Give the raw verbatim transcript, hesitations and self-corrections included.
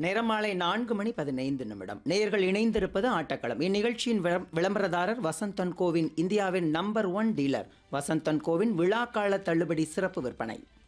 நேரம் மாலை நான்கு மணி பதினைந்து நிமிடம். நேயர்கள் இணைந்திருப்பது ஆட்டக்களம். இந்நிகழ்ச்சியின் விளம்- விளம்பரதாரர் வசந்தன் கோவின் இந்தியாவின் number one dealer Vasanthan CoWIN விழாக்கால தள்ளுபடி சிறப்பு விற்பனை.